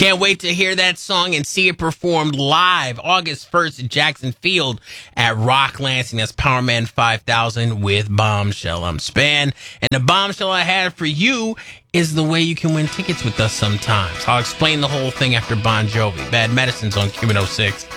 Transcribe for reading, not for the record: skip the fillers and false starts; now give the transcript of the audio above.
Can't wait to hear that song and see it performed live August 1st at Jackson Field at Rock Lansing. That's Powerman 5000 with Bombshell. I'm Span, and the bombshell I had for you is the way you can win tickets with us sometimes. I'll explain the whole thing after Bon Jovi. Bad Medicine's on Q106.